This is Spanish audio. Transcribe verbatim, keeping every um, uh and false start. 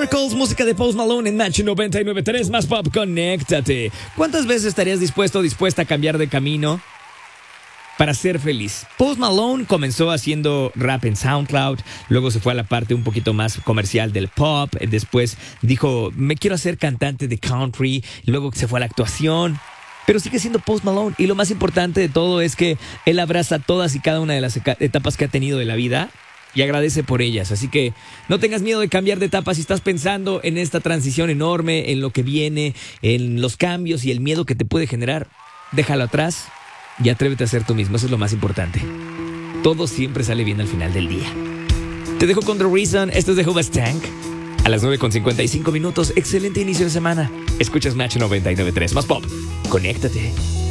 Miracles, música de Post Malone en Match noventa y nueve punto tres, más pop, conéctate. ¿Cuántas veces estarías dispuesto o dispuesta a cambiar de camino para ser feliz? Post Malone comenzó haciendo rap en SoundCloud, luego se fue a la parte un poquito más comercial del pop, después dijo, me quiero hacer cantante de country, luego se fue a la actuación, pero sigue siendo Post Malone. Y lo más importante de todo es que él abraza todas y cada una de las etapas que ha tenido de la vida y agradece por ellas. Así que no tengas miedo de cambiar de etapa si estás pensando en esta transición enorme, en lo que viene, en los cambios y el miedo que te puede generar. Déjalo atrás y atrévete a ser tú mismo. Eso es lo más importante. Todo siempre sale bien al final del día. Te dejo con The Reason. Esto es de Hoobastank. A las nueve con cincuenta y cinco minutos. Excelente inicio de semana. Escuchas Match noventa y nueve punto tres. Más pop. Conéctate.